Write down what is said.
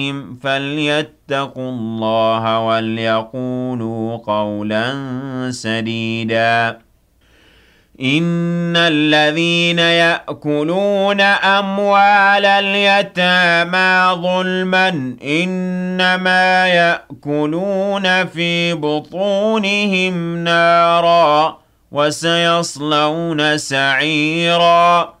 فليتقوا الله وليقولوا قولا سديدا. إن الذين يأكلون أموال اليتامى ظلما إنما يأكلون في بطونهم نارا وسيصلون سعيرا